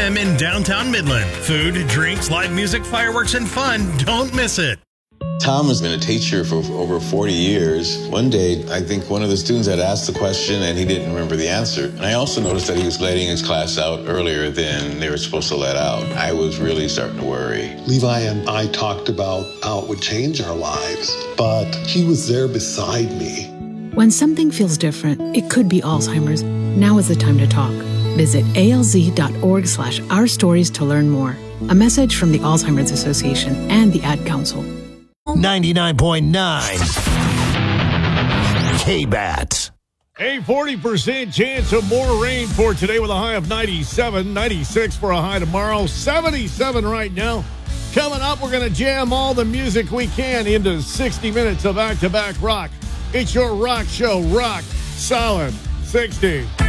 p.m. in downtown Midland. Food, drinks, live music, fireworks, and fun. Don't miss it. Tom has been a teacher for over 40 years. One day, I think one of the students had asked the question and he didn't remember the answer. And I also noticed that he was letting his class out earlier than they were supposed to let out. I was really starting to worry. Levi and I talked about how it would change our lives, but he was there beside me. When something feels different, it could be Alzheimer's. Now is the time to talk. Visit alz.org/ourstories to learn more. A message from the Alzheimer's Association and the Ad Council. 99.9 KBAT. A 40% chance of more rain for today with a high of 97, 96 for a high tomorrow, 77 right now. Coming up, we're going to jam all the music we can into 60 minutes of back-to-back rock. It's your rock show, Rock Solid 60.